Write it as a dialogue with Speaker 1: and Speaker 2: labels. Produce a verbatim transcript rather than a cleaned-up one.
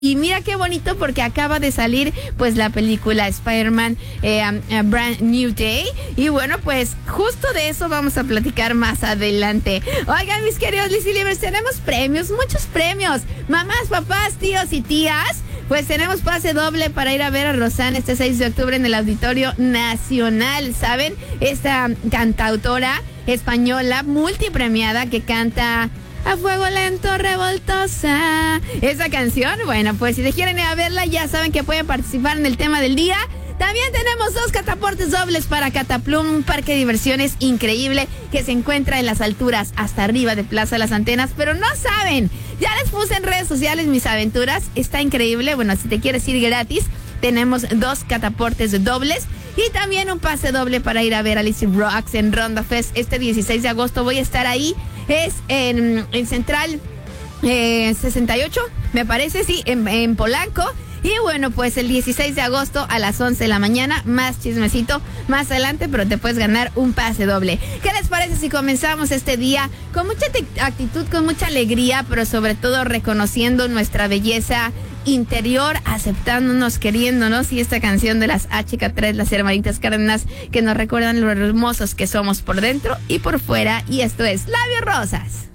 Speaker 1: Y mira qué bonito porque acaba de salir pues la película Spider-Man eh, um, Brand New Day. Y bueno, pues justo de eso vamos a platicar más adelante. Oigan, mis queridos Lizzy Livers, tenemos premios, muchos premios. Mamás, papás, tíos y tías, pues tenemos pase doble para ir a ver a Rosanne este seis de octubre en el Auditorio Nacional. ¿Saben? Esta cantautora española multipremiada que canta A Fuego Lento, Revoltosa. Esa canción, bueno, pues si se quieren ir a verla, ya saben que pueden participar en el tema del día. También tenemos dos cataportes dobles para Cataplum, un parque de diversiones increíble que se encuentra en las alturas hasta arriba de Plaza Las Antenas, pero no saben, ya les puse en redes sociales mis aventuras, está increíble. Bueno, si te quieres ir gratis, tenemos dos cataportes dobles y también un pase doble para ir a ver a Lizzy Rocks en Ronda Fest este dieciséis de agosto. Voy a estar ahí, es en, en Central eh, sesenta y ocho, me parece, sí, en, en Polanco. Y bueno, pues el dieciséis de agosto a las once de la mañana, más chismecito más adelante, pero te puedes ganar un pase doble. ¿Qué les parece si comenzamos este día con mucha actitud, con mucha alegría, pero sobre todo reconociendo nuestra belleza interior, aceptándonos, queriéndonos, y esta canción de las H K tres, las hermanitas Cárdenas, que nos recuerdan lo hermosos que somos por dentro y por fuera, y esto es Labios Rosas.